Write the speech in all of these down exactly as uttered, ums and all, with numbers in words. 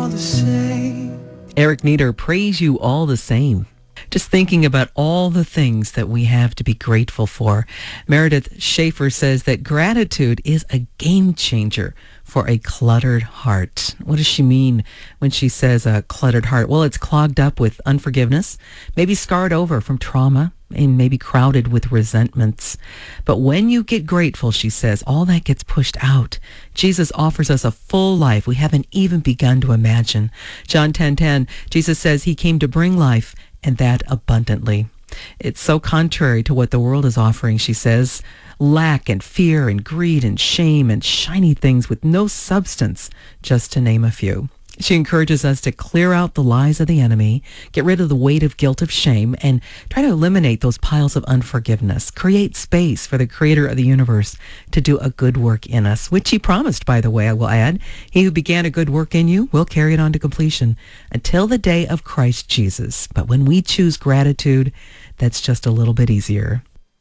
all the same. Eric Nieder, praise you all the same. Just thinking about all the things that we have to be grateful for. Meredith Schaefer says that gratitude is a game changer for a cluttered heart. What does she mean when she says a cluttered heart? Well, it's clogged up with unforgiveness, maybe scarred over from trauma, and maybe crowded with resentments. But when you get grateful, she says, all that gets pushed out. Jesus offers us a full life we haven't even begun to imagine. John ten ten, Jesus says he came to bring life, and that abundantly. It's so contrary to what the world is offering, she says. Lack and fear and greed and shame and shiny things with no substance, just to name a few. She encourages us to clear out the lies of the enemy, get rid of the weight of guilt of shame, and try to eliminate those piles of unforgiveness. Create space for the creator of the universe to do a good work in us, which he promised, by the way, I will add. He who began a good work in you will carry it on to completion until the day of Christ Jesus. But when we choose gratitude, that's just a little bit easier.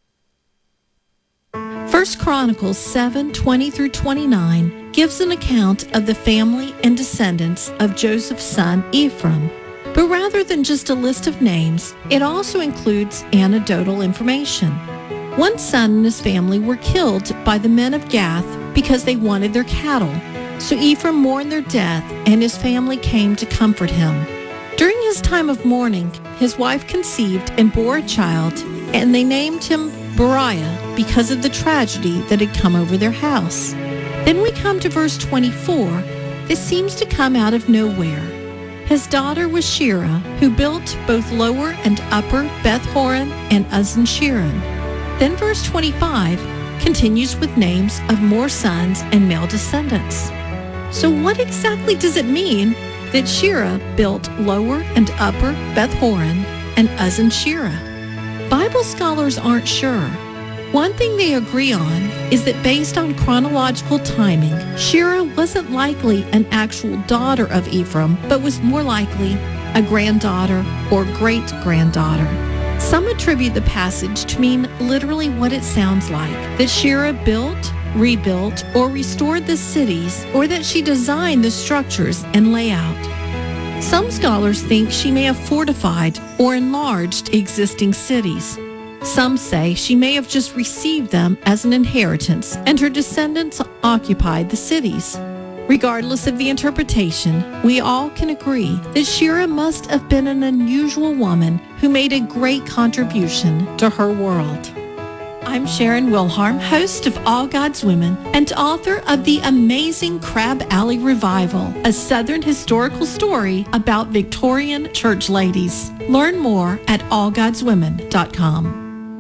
First Chronicles seven twenty through twenty-nine gives an account of the family and descendants of Joseph's son Ephraim. But rather than just a list of names, it also includes anecdotal information. One son and his family were killed by the men of Gath because they wanted their cattle. So Ephraim mourned their death, and his family came to comfort him. During his time of mourning, his wife conceived and bore a child, and they named him Beriah because of the tragedy that had come over their house. Then we come to verse twenty-four. This seems to come out of nowhere. His daughter was Shirah, who built both Lower and Upper Beth-horon and Uzzen-Shiran. Then verse twenty-five continues with names of more sons and male descendants. So what exactly does it mean that Shirah built Lower and Upper Beth-horon and Uzzen-Shiran? Bible scholars aren't sure. One thing they agree on is that based on chronological timing, Shirah wasn't likely an actual daughter of Ephraim, but was more likely a granddaughter or great-granddaughter. Some attribute the passage to mean literally what it sounds like, that Shirah built, rebuilt, or restored the cities, or that she designed the structures and layout. Some scholars think she may have fortified or enlarged existing cities. Some say she may have just received them as an inheritance, and her descendants occupied the cities. Regardless of the interpretation, we all can agree that Shirah must have been an unusual woman who made a great contribution to her world. I'm Sharon Wilharm, host of All God's Women and author of the amazing Crab Alley Revival, a Southern historical story about Victorian church ladies. Learn more at all gods women dot com.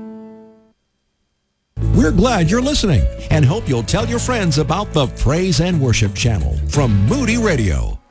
We're glad you're listening and hope you'll tell your friends about the Praise and Worship channel from Moody Radio.